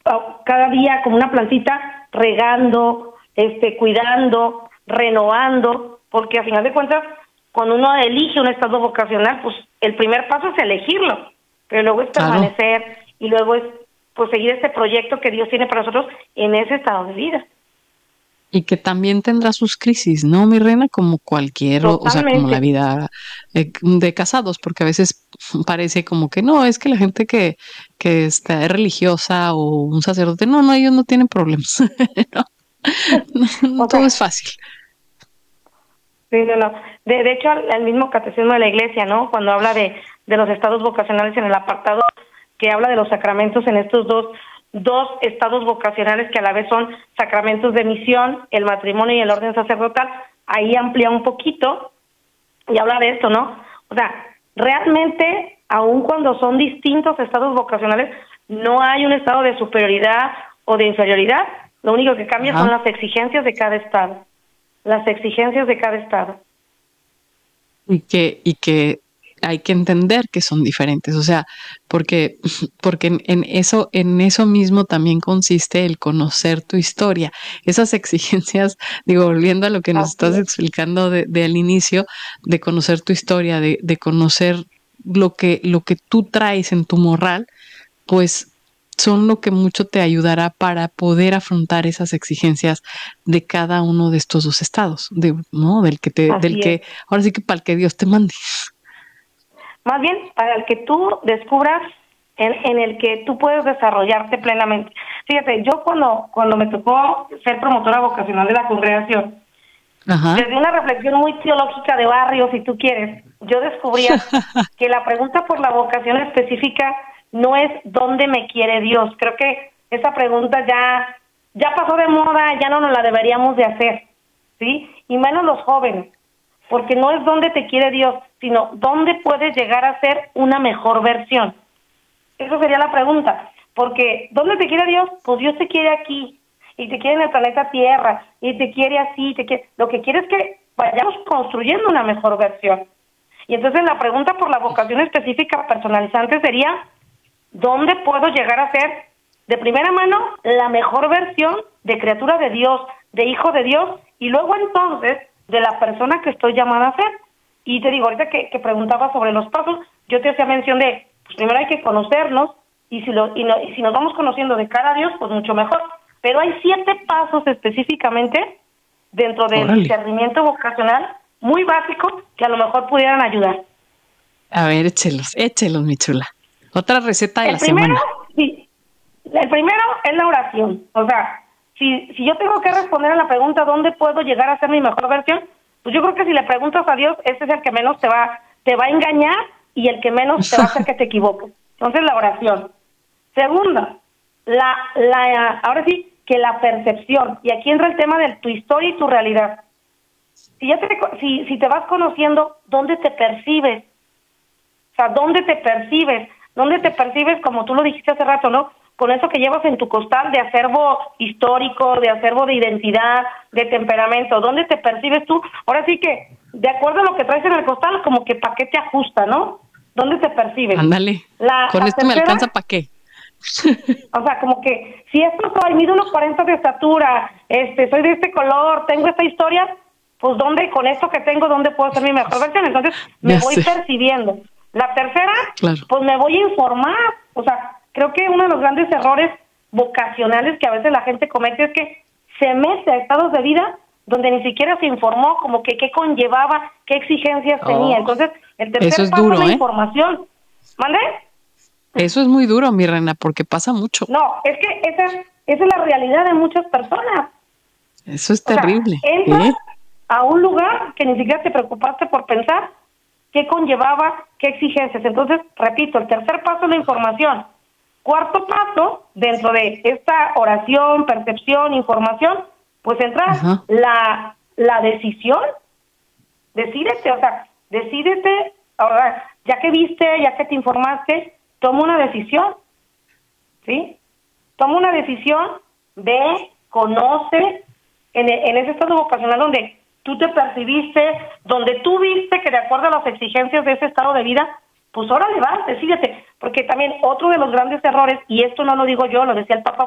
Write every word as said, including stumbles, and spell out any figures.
cada día como una plantita, regando, este, cuidando, renovando, porque a final de cuentas, cuando uno elige un estado vocacional, pues el primer paso es elegirlo, pero luego es Claro. permanecer y luego es pues seguir este proyecto que Dios tiene para nosotros en ese estado de vida. Y que también tendrá sus crisis, ¿no, mi reina? Como cualquier, o, o sea, como la Totalmente. vida eh, de casados, porque a veces parece como que no, es que la gente que, que está religiosa o un sacerdote, no, no, ellos no tienen problemas. No, no, O todo es sea, fácil. sí, no, no. De, de hecho, el mismo catecismo de la Iglesia, ¿no? Cuando habla de, de los estados vocacionales en el apartado que habla de los sacramentos en estos dos, dos estados vocacionales que a la vez son sacramentos de misión, el matrimonio y el orden sacerdotal, ahí amplía un poquito y habla de esto, ¿no? O sea, realmente, aun cuando son distintos estados vocacionales, no hay un estado de superioridad o de inferioridad, lo único que cambia Ajá. son las exigencias de cada estado. Las exigencias de cada estado. Y que, y que hay que entender que son diferentes, o sea, porque, porque en, en eso, en eso mismo también consiste el conocer tu historia. Esas exigencias, digo, volviendo a lo que nos Así estás es. explicando de, de al inicio, de conocer tu historia, de, de conocer lo que, lo que tú traes en tu morral, pues son lo que mucho te ayudará para poder afrontar esas exigencias de cada uno de estos dos estados, de, ¿no? Del que te, del Así es. que, ahora sí que para el que Dios te mande. Más bien, para el que tú descubras en, en el que tú puedes desarrollarte plenamente. Fíjate, yo cuando, cuando me tocó ser promotora vocacional de la congregación, Ajá. desde una reflexión muy teológica de barrio, si tú quieres, yo descubría que la pregunta por la vocación específica no es ¿dónde me quiere Dios? Creo que esa pregunta ya, ya pasó de moda, ya no nos la deberíamos de hacer, ¿sí? Y menos los jóvenes, porque no es dónde te quiere Dios, sino dónde puedes llegar a ser una mejor versión. Esa sería la pregunta, porque ¿dónde te quiere Dios? Pues Dios te quiere aquí, y te quiere en el planeta Tierra, y te quiere así, te quiere... Lo que quiere es que vayamos construyendo una mejor versión. Y entonces la pregunta por la vocación específica personalizante sería, ¿dónde puedo llegar a ser, de primera mano, la mejor versión de criatura de Dios, de hijo de Dios, y luego entonces, de la persona que estoy llamada a ser? Y te digo, ahorita que, que preguntaba sobre los pasos, yo te hacía mención de, pues primero hay que conocernos, y si, lo, y, no, y si nos vamos conociendo de cara a Dios, pues mucho mejor. Pero hay siete pasos específicamente dentro del Órale. discernimiento vocacional, muy básicos, que a lo mejor pudieran ayudar. A ver, échelos, échelos, mi chula. Otra receta de El la primero, semana. sí, el primero es la oración. O sea, si, si yo tengo que responder a la pregunta ¿dónde puedo llegar a ser mi mejor versión? Pues yo creo que si le preguntas a Dios, ese es el que menos te va, te va a engañar y el que menos te va a hacer que te equivoques. Entonces, la oración. Segunda, la, la, ahora sí, que la percepción. Y aquí entra el tema de tu historia y tu realidad. Si, ya te, si, si te vas conociendo, ¿dónde te percibes? O sea, ¿dónde te percibes? ¿Dónde te percibes, como tú lo dijiste hace rato, ¿no? Con eso que llevas en tu costal de acervo histórico, de acervo de identidad, de temperamento. ¿Dónde te percibes tú? Ahora sí que, de acuerdo a lo que traes en el costal, como que para qué te ajusta, ¿no? ¿Dónde te percibes? Ándale. La, Con la esto me tercera, alcanza para qué. o sea, como que, si esto soy, mido unos cuarenta de estatura, este, soy de este color, tengo esta historia, pues ¿dónde, con esto que tengo, dónde puedo ser mi mejor versión? Entonces, me Ya voy sé, percibiendo. La tercera, claro. pues me voy a informar. O sea, creo que uno de los grandes errores vocacionales que a veces la gente comete es que se mete a estados de vida donde ni siquiera se informó como que qué conllevaba, qué exigencias tenía. Oh, Entonces, el eso tercer es paso es duro, la ¿eh? información. ¿Mande? Eso es muy duro, mi reina, porque pasa mucho. No, es que esa, esa es la realidad de muchas personas. Eso es O sea, terrible, entras ¿eh? a un lugar que ni siquiera te preocupaste por pensar qué conllevaba, qué exigencias. Entonces, repito, el tercer paso es la información. Cuarto paso, dentro de esta oración, percepción, información, pues entra Ajá. la, la decisión. Decídete, o sea, decídete, ahora, ya que viste, ya que te informaste, toma una decisión, ¿sí? Toma una decisión, ve, conoce, en, en ese estado vocacional donde tú te percibiste, donde tú viste que de acuerdo a las exigencias de ese estado de vida, pues órale, va, decídete, porque también otro de los grandes errores, y esto no lo digo yo, lo decía el Papa